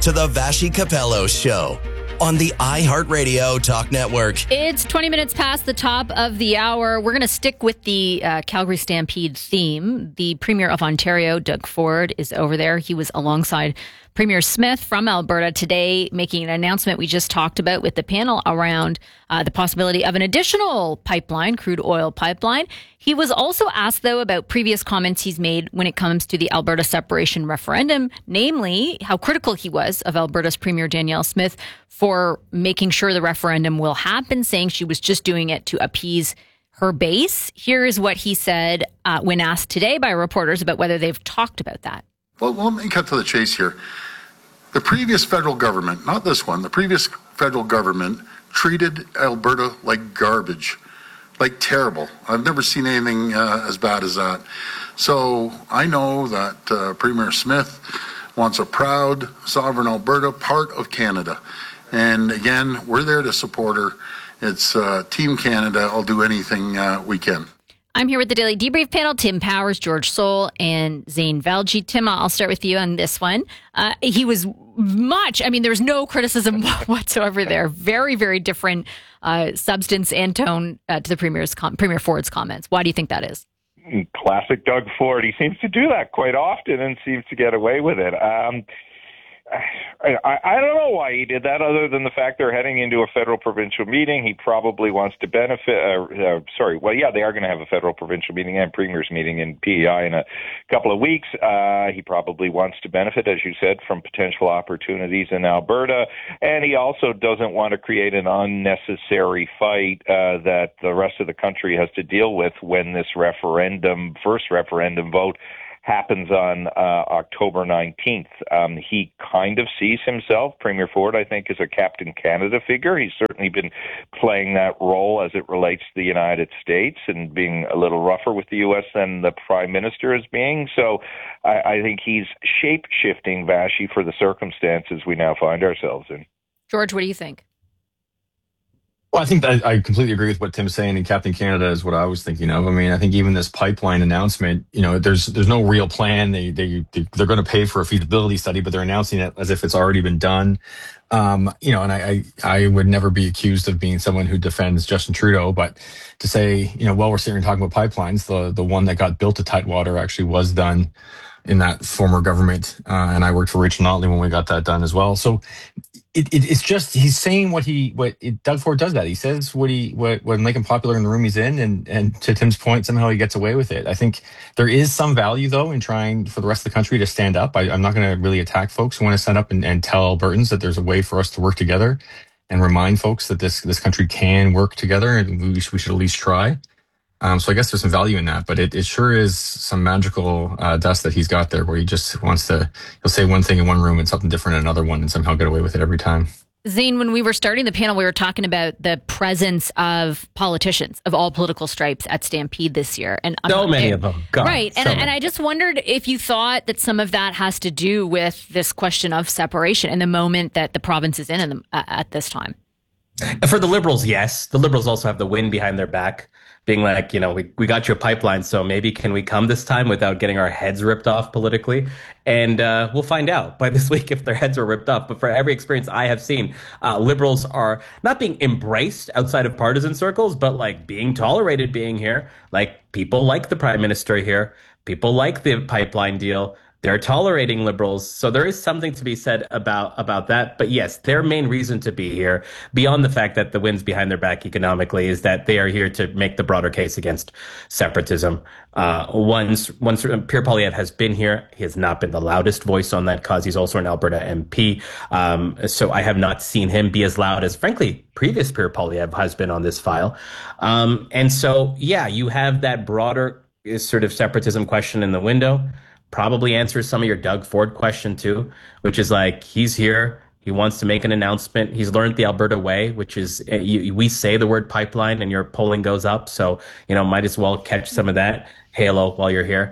to the Vassy Capello Show on the iHeartRadio Talk Network. It's 20 minutes past the top of the hour. We're going to stick with the Calgary Stampede theme. The Premier of Ontario, Doug Ford, is over there. He was alongside Premier Smith from Alberta today, making an announcement we just talked about with the panel around the possibility of an additional pipeline, crude oil pipeline. He was also asked, though, about previous comments he's made when it comes to the Alberta separation referendum, namely how critical he was of Alberta's Premier Danielle Smith for making sure the referendum will happen, saying she was just doing it to appease her base. Here is what he said when asked today by reporters about whether they've talked about that. Well, let me cut to the chase here. The previous federal government, not this one, the previous federal government treated Alberta like garbage, like terrible. I've never seen anything as bad as that. So I know that Premier Smith wants a proud, sovereign Alberta, part of Canada. And again, we're there to support her. It's Team Canada. I'll do anything we can. I'm here with the Daily Debrief panel, Tim Powers, George Soul, and Zain Velji. Tim, I'll start with you on this one. He was there was no criticism whatsoever there. Very, very different substance and tone to the Premier Ford's comments. Why do you think that is? Classic Doug Ford. He seems to do that quite often and seems to get away with it. I don't know why he did that, other than the fact they're heading into a federal provincial meeting. He probably wants to benefit. They are going to have a federal provincial meeting and premier's meeting in PEI in a couple of weeks. He probably wants to benefit, as you said, from potential opportunities in Alberta, and he also doesn't want to create an unnecessary fight that the rest of the country has to deal with when this first referendum vote happens on October 19th. He kind of sees himself, Premier Ford, I think, as a Captain Canada figure. He's certainly been playing that role as it relates to the United States and being a little rougher with the U.S. than the Prime Minister is being. So I think he's shape-shifting Vassy for the circumstances we now find ourselves in. George, what do you think? Well, I think that I completely agree with what Tim's saying, and Captain Canada is what I was thinking of. I mean, I think even this pipeline announcement, there's no real plan. They're going to pay for a feasibility study, but they're announcing it as if it's already been done. And I would never be accused of being someone who defends Justin Trudeau, but to say, while we're sitting here talking about pipelines, the one that got built at Tidewater actually was done in that former government, and I worked for Rachel Notley when we got that done as well. So it's just he's saying what Doug Ford does that. He says what make him popular in the room he's in, and to Tim's point, somehow he gets away with it. I think there is some value though in trying for the rest of the country to stand up. I'm not going to really attack folks who want to stand up and tell Albertans that there's a way for us to work together, and remind folks that this country can work together, and we should at least try. So I guess there's some value in that, but it sure is some magical dust that he's got there, where he just wants to, he'll say one thing in one room and something different in another one, and somehow get away with it every time. Zain, when we were starting the panel, we were talking about the presence of politicians of all political stripes at Stampede this year. And so many of them. God, right. And I just wondered if you thought that some of that has to do with this question of separation and the moment that the province is in at this time. For the Liberals, yes. The Liberals also have the wind behind their back, being like, we got you a pipeline, so maybe can we come this time without getting our heads ripped off politically? And we'll find out by this week if their heads are ripped off. But for every experience I have seen, Liberals are not being embraced outside of partisan circles, but like being tolerated being here. Like people like the Prime Minister here. People like the pipeline deal. They're tolerating Liberals. So there is something to be said about that. But yes, their main reason to be here, beyond the fact that the wind's behind their back economically, is that they are here to make the broader case against separatism. Once Pierre Poilievre has been here, he has not been the loudest voice on that cause. He's also an Alberta MP. So I have not seen him be as loud as, frankly, previous Pierre Poilievre has been on this file. And so, yeah, you have that broader sort of separatism question in the window. Probably answers some of your Doug Ford question too, which is like, he's here. He wants to make an announcement. He's learned the Alberta way, which is we say the word pipeline and your polling goes up. So, might as well catch some of that halo while you're here.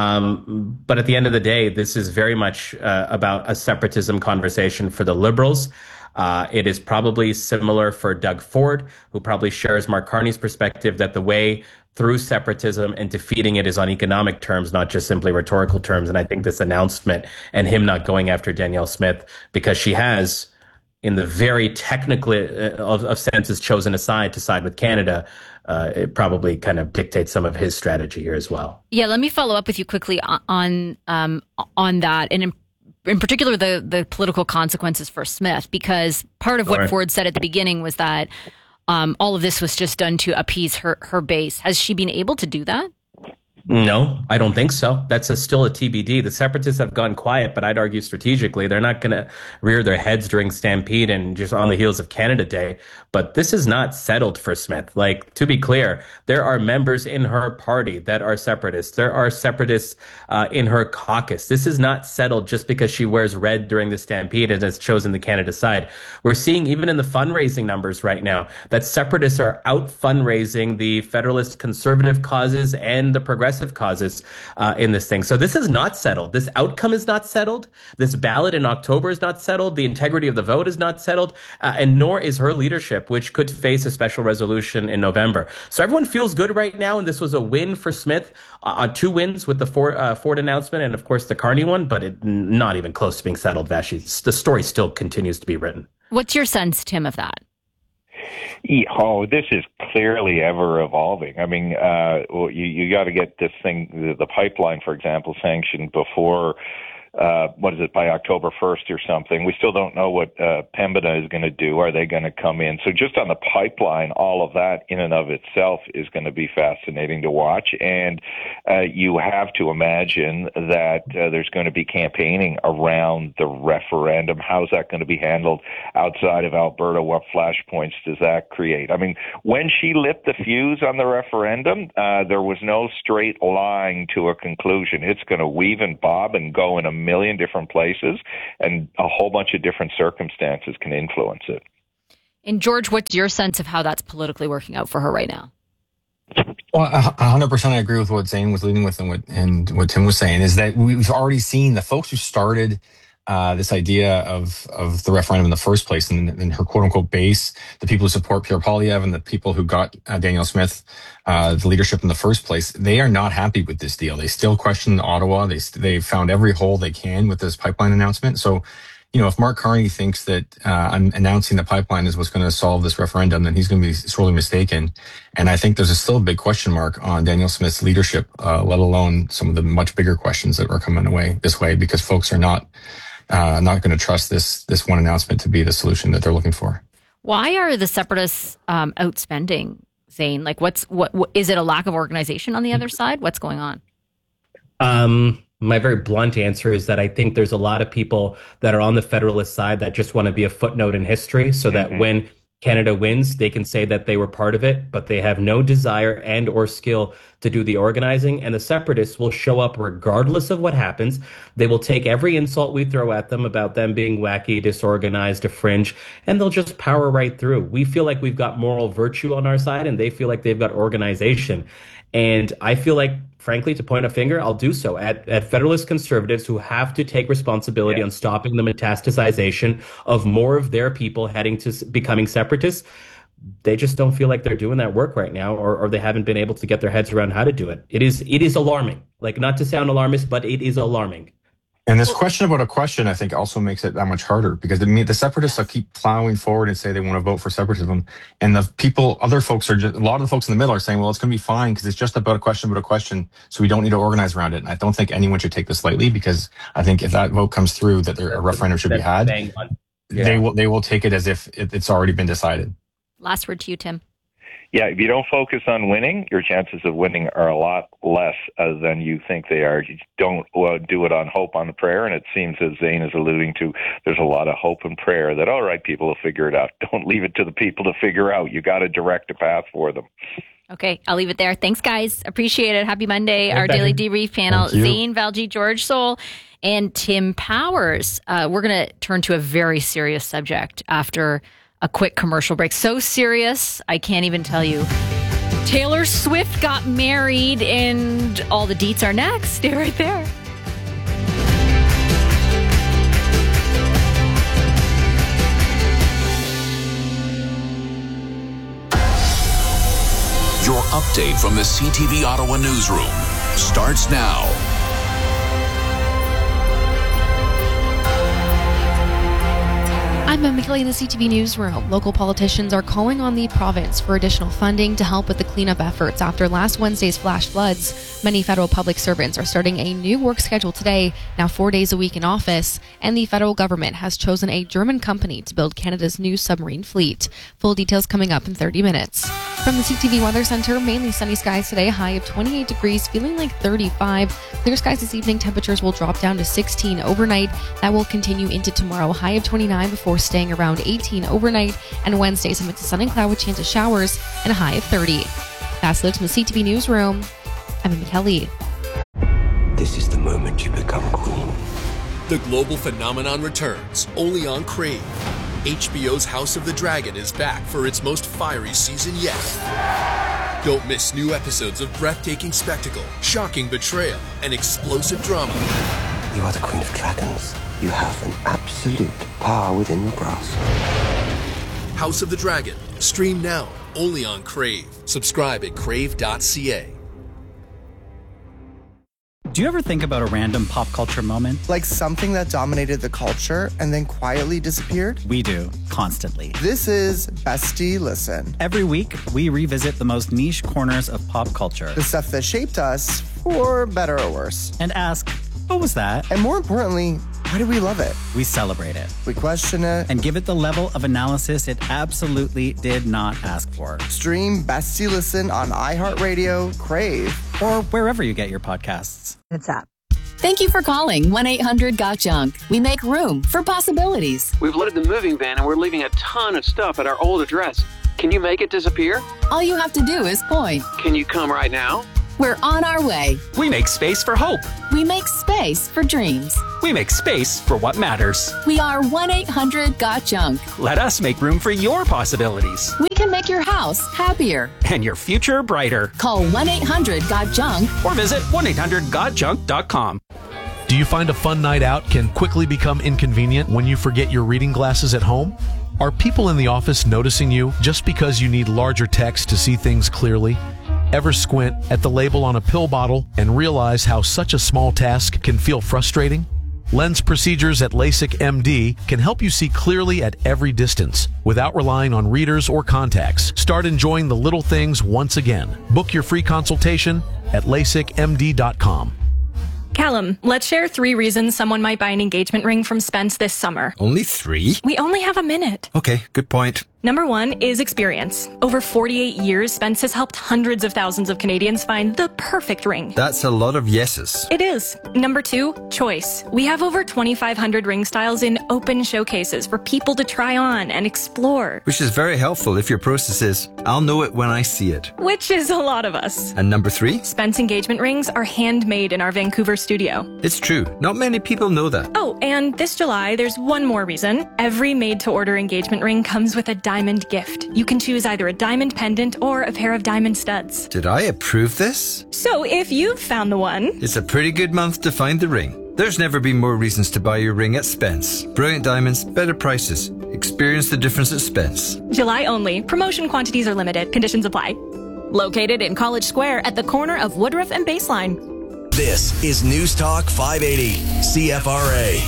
But at the end of the day, this is very much about a separatism conversation for the Liberals. It is probably similar for Doug Ford, who probably shares Mark Carney's perspective that the way through separatism and defeating it is on economic terms, not just simply rhetorical terms. And I think this announcement and him not going after Danielle Smith because she has, in the very technical of senses, chosen a side to side with Canada, it probably kind of dictates some of his strategy here as well. Yeah, let me follow up with you quickly on that, and in particular the political consequences for Smith, because part of what Ford said at the beginning was that all of this was just done to appease her base. Has she been able to do that? No, I don't think so. That's still a TBD. The separatists have gone quiet, but I'd argue strategically, they're not going to rear their heads during Stampede and just on the heels of Canada Day. But this is not settled for Smith. Like, to be clear, there are members in her party that are separatists. There are separatists in her caucus. This is not settled just because she wears red during the Stampede and has chosen the Canada side. We're seeing even in the fundraising numbers right now that separatists are out fundraising the Federalist conservative causes and the progressive causes in this thing. So this is not settled. This outcome is not settled. This ballot in October is not settled. The integrity of the vote is not settled. And nor is her leadership, which could face a special resolution in November. So everyone feels good right now. And this was a win for Smith on 2 wins with the Ford announcement and, of course, the Carney one, but not even close to being settled, Vashi. The story still continues to be written. What's your sense, Tim, of that? Oh, this is clearly ever evolving. I mean, you got to get this thing, the pipeline, for example, sanctioned before, by October 1st or something. We still don't know what Pembina is going to do. Are they going to come in? So just on the pipeline, all of that in and of itself is going to be fascinating to watch. And you have to imagine that there's going to be campaigning around the referendum. How's that going to be handled outside of Alberta? What flashpoints does that create? I mean, when she lit the fuse on the referendum, there was no straight line to a conclusion. It's going to weave and bob and go in a million different places, and a whole bunch of different circumstances can influence it. And George, what's your sense of how that's politically working out for her right now? Well, 100% I agree with what Zane was leading with and what Tim was saying, is that we've already seen the folks who started this idea of the referendum in the first place, and her quote-unquote base, the people who support Pierre Poilievre and the people who got Danielle Smith the leadership in the first place, they are not happy with this deal. They still question Ottawa. They found every hole they can with this pipeline announcement. So, if Mark Carney thinks that announcing the pipeline is what's going to solve this referendum, then he's going to be sorely mistaken. And I think there's still a big question mark on Danielle Smith's leadership, let alone some of the much bigger questions that are coming this way, because folks are not going to trust this one announcement to be the solution that they're looking for. Why are the separatists outspending, Zane? Like, what is it? A lack of organization on the other side? What's going on? My very blunt answer is that I think there's a lot of people that are on the Federalist side that just want to be a footnote in history, so that when Canada wins, they can say that they were part of it, but they have no desire and or skill to do the organizing. And the separatists will show up regardless of what happens. They will take every insult we throw at them about them being wacky, disorganized, a fringe, and they'll just power right through. We feel like we've got moral virtue on our side, and they feel like they've got organization. And I feel like, frankly, to point a finger, I'll do so at Federalist conservatives who have to take responsibility on stopping the metastasization of more of their people heading to becoming separatists. They just don't feel like they're doing that work right now, or they haven't been able to get their heads around how to do it. It is alarming. Like, not to sound alarmist, but it is alarming. And this question about a question, I think, also makes it that much harder, because the separatists will keep plowing forward and say they want to vote for separatism. And other folks a lot of the folks in the middle are saying, well, it's going to be fine because it's just about a question. So we don't need to organize around it. And I don't think anyone should take this lightly, because I think if that vote comes through that a referendum should be had, they will take it as if it's already been decided. Last word to you, Tim. Yeah, if you don't focus on winning, your chances of winning are a lot less than you think they are. You don't do it on hope, on prayer, and it seems, as Zane is alluding to, there's a lot of hope and prayer that, all right, people will figure it out. Don't leave it to the people to figure out. You got to direct a path for them. Okay, I'll leave it there. Thanks, guys. Appreciate it. Happy Monday. Our Daily Debrief panel, Zane Valji, George Soul, and Tim Powers. We're going to turn to a very serious subject after a quick commercial break. So serious, I can't even tell you. Taylor Swift got married, and all the deets are next. Stay right there. update from the CTV Ottawa newsroom starts now. I'm Emma McKelly in the CTV Newsroom. Local politicians are calling on the province for additional funding to help with the cleanup efforts after last Wednesday's flash floods. Many federal public servants are starting a new work schedule today, now 4 days a week in office, and the federal government has chosen a German company to build Canada's new submarine fleet. Full details coming up in 30 minutes. From the CTV Weather Center, mainly sunny skies today, high of 28 degrees, feeling like 35. Clear skies this evening, temperatures will drop down to 16 overnight. That will continue into tomorrow, high of 29 before staying around 18 overnight, and Wednesday, some mix of sun and cloud with chance of showers and a high of 30. That's it from the CTV Newsroom. I'm Emma Kelly. This is the moment you become queen. The global phenomenon returns, only on Crave. HBO's House of the Dragon is back for its most fiery season yet. Don't miss new episodes of breathtaking spectacle, shocking betrayal, and explosive drama. You are the Queen of Dragons. You have an absolute power within your grasp. House of the Dragon. Stream now, only on Crave. Subscribe at crave.ca. Do you ever think about a random pop culture moment? Like something that dominated the culture and then quietly disappeared? We do, constantly. This is Bestie Listen. Every week, we revisit the most niche corners of pop culture. The stuff that shaped us, for better or worse. And ask, what was that? And more importantly, why do we love it? We celebrate it. We question it. And give it the level of analysis it absolutely did not ask for. Stream Bestie Listen on iHeartRadio, Crave, or wherever you get your podcasts. It's up. Thank you for calling 1-800-GOT-JUNK. We make room for possibilities. We've loaded the moving van and we're leaving a ton of stuff at our old address. Can you make it disappear? All you have to do is point. Can you come right now? We're on our way. We make space for hope. We make space for dreams. We make space for what matters. We are 1-800-GOT-JUNK. Let us make room for your possibilities. We can make your house happier. And your future brighter. Call 1-800-GOT-JUNK. Or visit 1-800-GOT-JUNK.com. Do you find a fun night out can quickly become inconvenient when you forget your reading glasses at home? Are people in the office noticing you just because you need larger text to see things clearly? Ever squint at the label on a pill bottle and realize how such a small task can feel frustrating? Lens procedures at LASIK MD can help you see clearly at every distance without relying on readers or contacts. Start enjoying the little things once again. Book your free consultation at LASIKMD.com. Callum, let's share 3 reasons someone might buy an engagement ring from Spence this summer. Only 3? We only have a minute. Okay, good point. Number 1 is experience. Over 48 years, Spence has helped hundreds of thousands of Canadians find the perfect ring. That's a lot of yeses. It is. Number 2, choice. We have over 2,500 ring styles in open showcases for people to try on and explore. Which is very helpful if your process is, I'll know it when I see it. Which is a lot of us. And number 3? Spence engagement rings are handmade in our Vancouver studio. It's true. Not many people know that. Oh, and this July, there's one more reason. Every made-to-order engagement ring comes with a diamond gift. You can choose either a diamond pendant or a pair of diamond studs. Did I approve this? So if you've found the one... It's a pretty good month to find the ring. There's never been more reasons to buy your ring at Spence. Brilliant diamonds, better prices. Experience the difference at Spence. July only. Promotion quantities are limited. Conditions apply. Located in College Square at the corner of Woodruff and Baseline. This is News Talk 580, CFRA.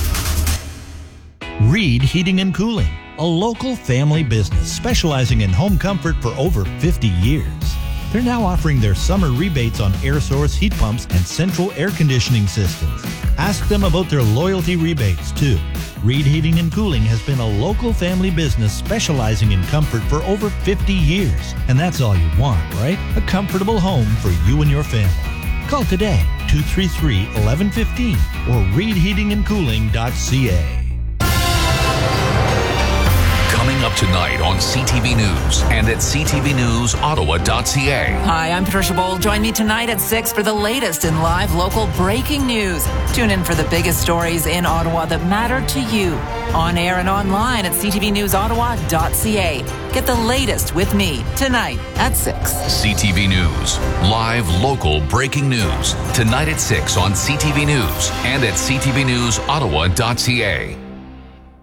Reed Heating and Cooling, a local family business specializing in home comfort for over 50 years. They're now offering their summer rebates on air source heat pumps and central air conditioning systems. Ask them about their loyalty rebates, too. Reed Heating and Cooling has been a local family business specializing in comfort for over 50 years. And that's all you want, right? A comfortable home for you and your family. Call today, 233-1115 or reedheatingandcooling.ca. Coming up tonight on CTV News and at ctvnewsottawa.ca. Hi, I'm Patricia Bowl. Join me tonight at 6 for the latest in live local breaking news. Tune in for the biggest stories in Ottawa that matter to you. On air and online at ctvnewsottawa.ca. Get the latest with me tonight at 6. CTV News. Live local breaking news. Tonight at 6 on CTV News and at ctvnewsottawa.ca.